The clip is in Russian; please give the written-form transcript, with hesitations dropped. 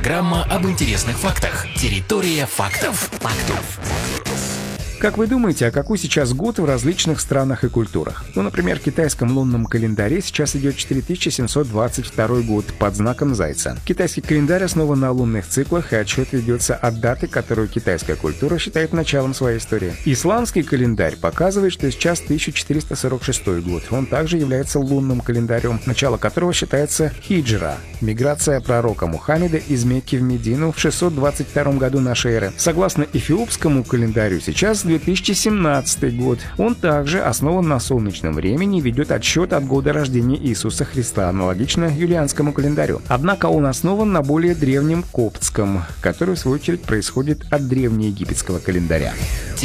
Программа об интересных фактах. Территория фактов. Как вы думаете, а какой сейчас год в различных странах и культурах? Например, в китайском лунном календаре сейчас идет 4722 год под знаком Зайца. Китайский календарь основан на лунных циклах, и отсчет ведется от даты, которую китайская культура считает началом своей истории. Исламский календарь показывает, что сейчас 1446 год. Он также является лунным календарем, начало которого считается хиджра – миграция пророка Мухаммеда из Мекки в Медину в 622 году нашей эры. Согласно эфиопскому календарю, сейчас 2017 год. Он также основан на солнечном времени и ведет отсчет от года рождения Иисуса Христа, аналогично юлианскому календарю. Однако он основан на более древнем коптском, который в свою очередь происходит от древнеегипетского календаря.